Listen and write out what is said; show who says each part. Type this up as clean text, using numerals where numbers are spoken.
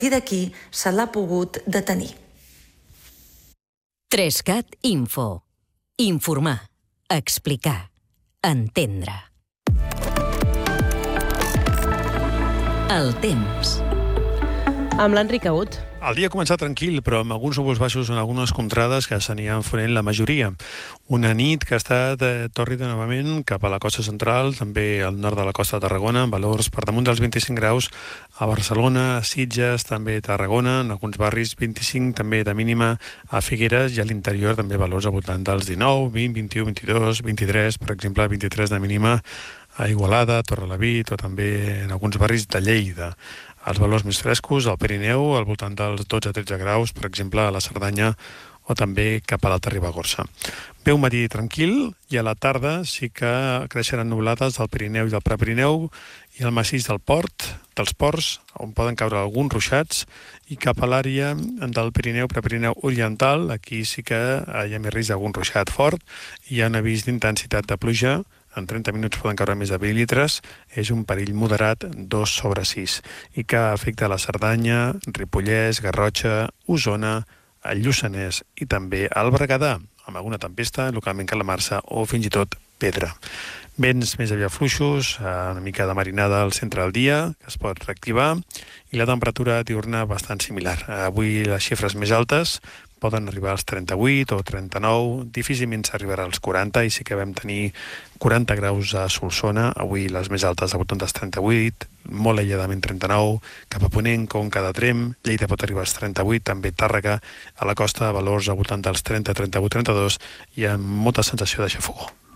Speaker 1: I d'aquí se l'ha pogut detenir.
Speaker 2: 3CAT Info. Informar, explicar, entendre. El temps.
Speaker 3: Amb l'Enric Agut.
Speaker 4: El dia ha començat tranquil, però amb alguns núvols baixos en algunes contrades que s'anien fonent la majoria. Una nit que ha estat tòrrida novament cap a la costa central, també al nord de la costa de Tarragona, amb valors per damunt dels 25 graus a Barcelona, a Sitges, també a Tarragona, en alguns barris 25 també de mínima a Figueres, i a l'interior també valors al voltant dels 19, 20, 21, 22, 23, per exemple, 23 de mínima a Igualada, Torrelavit o també en alguns barris de Lleida. Els valors més frescos al Pirineu, al voltant dels 12-13 graus, per exemple, a la Cerdanya o també cap a l'Alta Ribagorça. Ve un matí tranquil i a la tarda sí que creixeran nublades del Pirineu i del Prepirineu i el massís del port, dels ports, on poden caure alguns ruixats, i cap a l'àrea del Pirineu, Prepirineu Oriental, aquí sí que hi ha més risc d'algun ruixat fort, i hi ha un avís d'intensitat de pluja. En 30 minuts poden caure més de 20 litres, és un perill moderat 2/6, i que afecta a la Cerdanya, Ripollès, Garrotxa, Osona, el Lluçanès i també al Berguedà, amb alguna tempesta, localment calamarsa o fins i tot pedra. Vents més aviat fluixos, una mica de marinada al centre del dia, que es pot reactivar, i la temperatura diurna bastant similar. Avui les xifres més altes poden arribar als 38 o 39, difícilment s'arribarà als 40, i sí que vam tenir 40 graus a Solsona, avui les més altes al voltant dels 38, molt aïlladament 39, cap a Ponent, Conca de Trem, Lleida pot arribar als 38, també Tàrrega, a la costa valors al voltant dels 30, 31, 32, i amb molta sensació de xafogor.